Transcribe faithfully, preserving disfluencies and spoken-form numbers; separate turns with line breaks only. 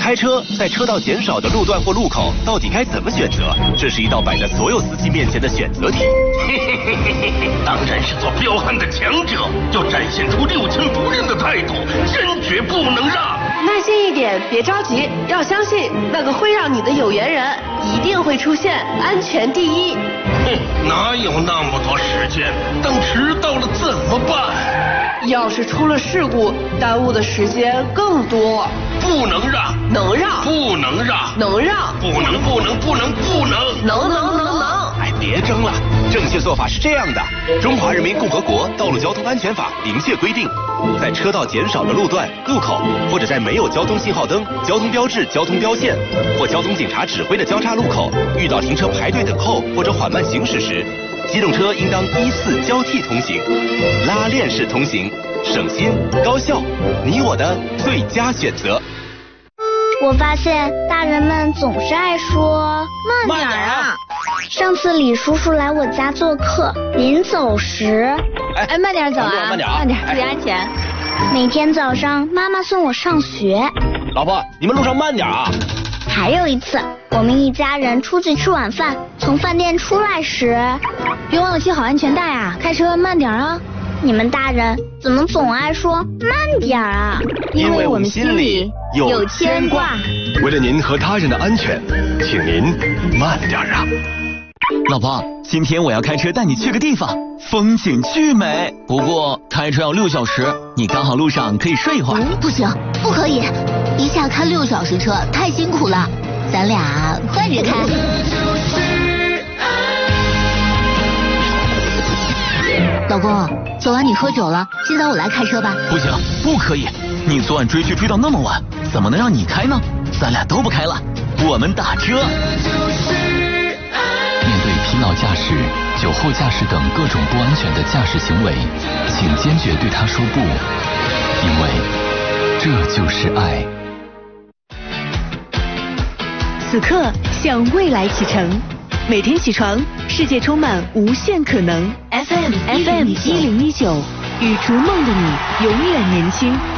开车在车道减少的路段或路口，到底该怎么选择？这是一道摆在所有司机面前的选择题。
嘿嘿嘿嘿嘿嘿，当然是做彪悍的强者，要展现出六亲不认的态度，坚决不能让。
耐心一点，别着急，要相信那个会让你的有缘人一定会出现，安全第一。
哼，哪有那么多时间？等迟到了怎么办？
要是出了事故，耽误的时间更多。
不能让，
能让，
不能让，
能让，
不能不能不能不能，
能能能能。
哎，别争了，正确做法是这样的：《中华人民共和国道路交通安全法》明确规定，在车道减少的路段、路口，或者在没有交通信号灯、交通标志、交通标线或交通警察指挥的交叉路口，遇到停车排队等候或者缓慢行驶时，机动车应当依次交替通行，拉链式通行，省心高效，你我的最佳选择。
我发现大人们总是爱说
慢点啊。
上次李叔叔来我家做客，临走时，
哎，慢点走啊，
慢点啊，
慢点，注意安全。
每天早上妈妈送我上学。
老婆，你们路上慢点啊。
还有一次，我们一家人出去吃晚饭，从饭店出来时，
别忘了系好安全带啊，开车慢点啊。
你们大人怎么总爱说慢点啊？
因为我们心里有牵挂。
为了您和他人的安全，请您慢点啊。
老婆，今天我要开车带你去个地方，风景巨美。不过开车要六小时，你刚好路上可以睡一会儿。
嗯，不行，不可以，一下开六小时车太辛苦了，咱俩换着开。老公，昨晚你喝酒了，今早我来开车吧。
不行，不可以，你昨晚追剧追到那么晚，怎么能让你开呢？咱俩都不开了，我们打车。
面对疲劳驾驶、酒后驾驶等各种不安全的驾驶行为，请坚决对他说不，因为这就是爱。
此刻向未来启程，每天起床，世界充满无限可能。F M F M 一零一九，与逐梦的你永远年轻。